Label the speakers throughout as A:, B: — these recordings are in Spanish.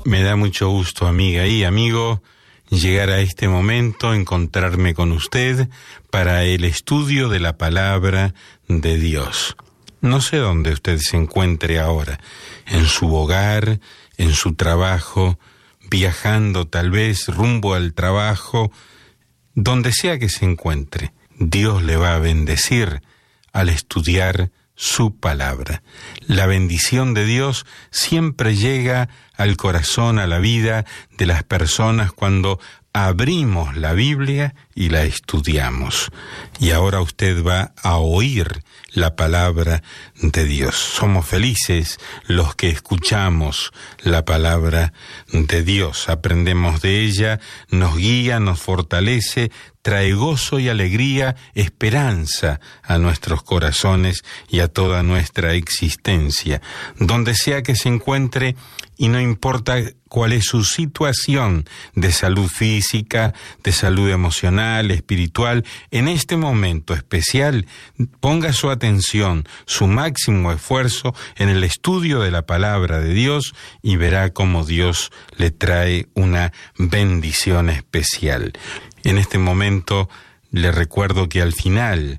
A: Me da mucho gusto, amiga y amigo, llegar a este momento, encontrarme con usted para el estudio de la palabra de Dios. No sé dónde usted se encuentre ahora, en su hogar, en su trabajo, viajando tal vez rumbo al trabajo, donde sea que se encuentre. Dios le va a bendecir al estudiar su palabra. La bendición de Dios siempre llega al corazón, a la vida de las personas cuando abrimos la Biblia y la estudiamos. Y ahora usted va a oír la palabra de Dios. Somos felices los que escuchamos la palabra de Dios. Aprendemos de ella, nos guía, nos fortalece, trae gozo y alegría, esperanza a nuestros corazones y a toda nuestra existencia. Donde sea que se encuentre, y no importa cuál es su situación de salud física, de salud emocional, espiritual, en este momento especial, ponga su atención, su máximo esfuerzo en el estudio de la palabra de Dios y verá cómo Dios le trae una bendición especial. En este momento le recuerdo que al final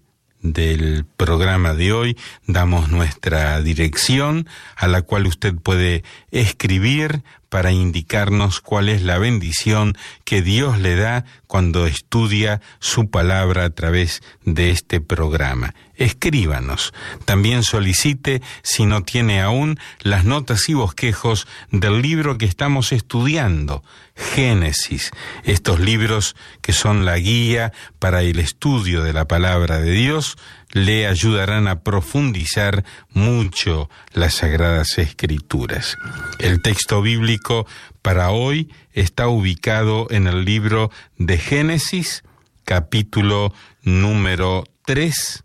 A: del programa de hoy damos nuestra dirección a la cual usted puede escribir para indicarnos cuál es la bendición que Dios le da cuando estudia su palabra a través de este programa. Escríbanos. También solicite, si no tiene aún, las notas y bosquejos del libro que estamos estudiando, Génesis. Estos libros que son la guía para el estudio de la palabra de Dios le ayudarán a profundizar mucho las Sagradas Escrituras. El texto bíblico para hoy está ubicado en el libro de Génesis, capítulo número 3,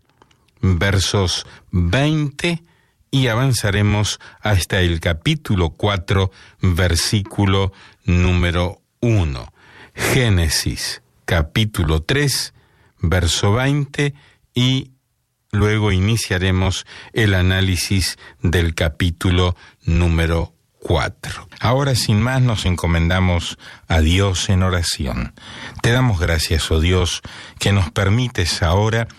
A: versos 20, y avanzaremos hasta el capítulo 4, versículo número 1. Génesis, capítulo 3, verso 20, y luego iniciaremos el análisis del capítulo número 4. Ahora, sin más, nos encomendamos a Dios en oración. Te damos gracias, oh Dios, que nos permites ahora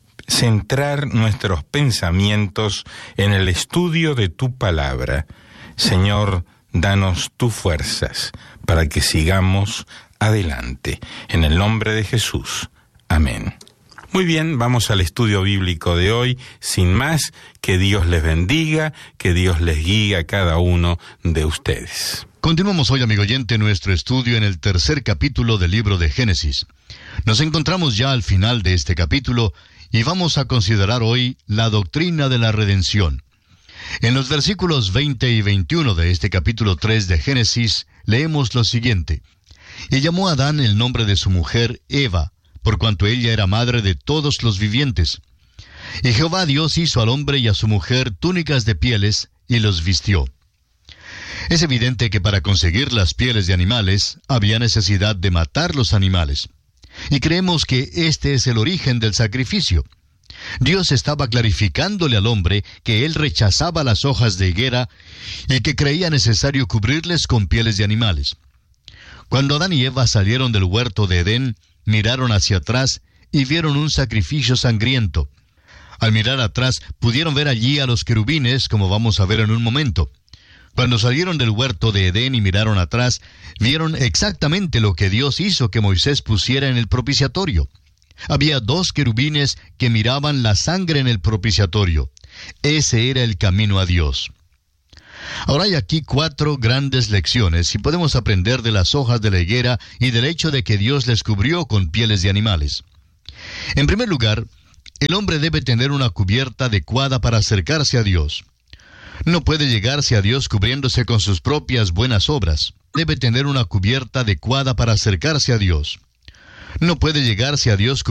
A: centrar nuestros pensamientos en el estudio de tu palabra. Señor, danos tus fuerzas para que sigamos adelante. En el nombre de Jesús. Amén. Muy bien, vamos al estudio bíblico de hoy. Sin más, que Dios les bendiga, que Dios les guíe a cada uno de ustedes.
B: Continuamos hoy, amigo oyente, nuestro estudio en el tercer capítulo del libro de Génesis. Nos encontramos ya al final de este capítulo y vamos a considerar hoy la doctrina de la redención. En los versículos 20 y 21 de este capítulo 3 de Génesis, leemos lo siguiente. Y llamó a Adán el nombre de su mujer Eva, por cuanto ella era madre de todos los vivientes. Y Jehová Dios hizo al hombre y a su mujer túnicas de pieles, y los vistió. Es evidente que para conseguir las pieles de animales, había necesidad de matar los animales. Y creemos que este es el origen del sacrificio. Dios estaba clarificándole al hombre que él rechazaba las hojas de higuera y que creía necesario cubrirles con pieles de animales. Cuando Adán y Eva salieron del huerto de Edén, miraron hacia atrás y vieron un sacrificio sangriento. Al mirar atrás, pudieron ver allí a los querubines, como vamos a ver en un momento. Cuando salieron del huerto de Edén y miraron atrás, vieron exactamente lo que Dios hizo que Moisés pusiera en el propiciatorio. Había 2 querubines que miraban la sangre en el propiciatorio. Ese era el camino a Dios. Ahora hay aquí 4 grandes lecciones y podemos aprender de las hojas de la higuera y del hecho de que Dios les cubrió con pieles de animales. En primer lugar, el hombre debe tener una cubierta adecuada para acercarse a Dios. No puede llegarse a Dios cubriéndose con sus propias buenas obras. Debe tener una cubierta adecuada para acercarse a Dios. No puede llegarse a Dios